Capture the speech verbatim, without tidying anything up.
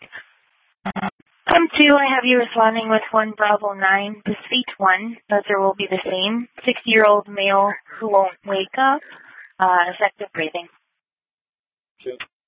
Come two, I have you responding with one Bravo nine. The suite one, buzzer will be the same. sixty-year-old male who won't wake up. Uh, effective breathing. Okay.